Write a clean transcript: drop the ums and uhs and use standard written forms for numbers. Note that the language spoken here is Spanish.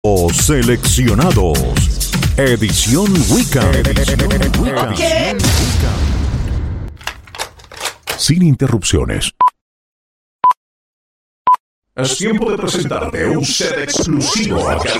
Seleccionados. Edición Weekend. Sin interrupciones. Es tiempo de presentarte un set exclusivo al